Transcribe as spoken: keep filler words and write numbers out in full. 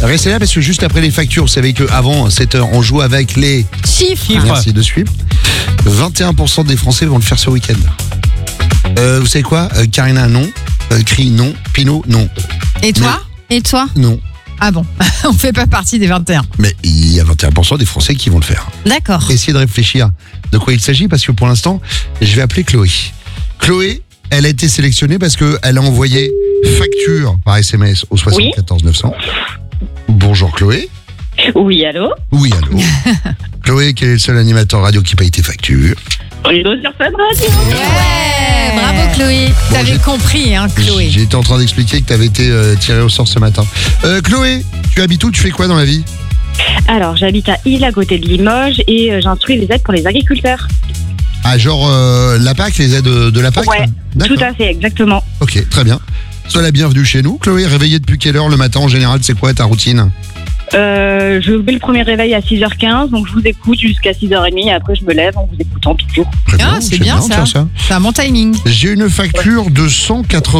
Restez là parce que juste après les factures, vous savez qu'avant cette heure, on joue avec les Chiffres. Merci de suivre. vingt et un pour cent des Français vont le faire ce week-end. Euh, vous savez quoi euh, Karina, non. Euh, Cri, non. Pinot, non. Et toi Et toi Non. Ah bon, on fait pas partie des vingt et un. Mais il y a vingt et un pour cent des Français qui vont le faire. D'accord. Essayez de réfléchir de quoi il s'agit parce que pour l'instant, je vais appeler Chloé. Chloé, elle a été sélectionnée parce qu'elle a envoyé facture par S M S au soixante-quatorze neuf cents. Bonjour Chloé. Oui, allô? Oui, allô. Chloé, quel est le seul animateur radio qui paye tes factures? Olido sur Fun Radio. Ouais, bravo Chloé. Bon, T'avais j'ai- compris, hein, Chloé. J'étais en train d'expliquer que tu avais été euh, tiré au sort ce matin. Euh, Chloé, tu habites où? Tu fais quoi dans la vie? Alors, j'habite à Isle, à côté de Limoges, et euh, j'instruis les aides pour les agriculteurs. Ah, genre euh, la P A C, les aides de la P A C? Ouais, D'accord. tout à fait, exactement. Ok, très bien. Sois la bienvenue chez nous. Chloé, réveillée depuis quelle heure le matin en général? C'est quoi ta routine? Euh, je mets le premier réveil à six heures quinze, donc je vous écoute jusqu'à six heures trente, et après je me lève en vous écoutant toujours. Très Ah, c'est j'aime bien, tiens, ça. C'est un bon timing. J'ai une facture de cent quatre-vingts